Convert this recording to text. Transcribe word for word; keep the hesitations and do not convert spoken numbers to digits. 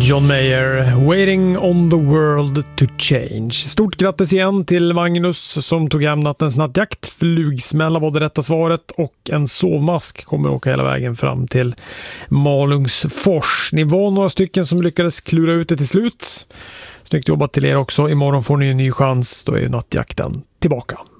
John Mayer, Waiting on the World to Change. Stort grattis igen till Magnus som tog hem nattens nattjakt. Flugsmälla var det rätta svaret och en sovmask kommer åka hela vägen fram till Malungsfors. Ni var några stycken som lyckades klura ut det till slut. Snyggt jobbat till er också. Imorgon får ni en ny chans. Då är ju nattjakten tillbaka.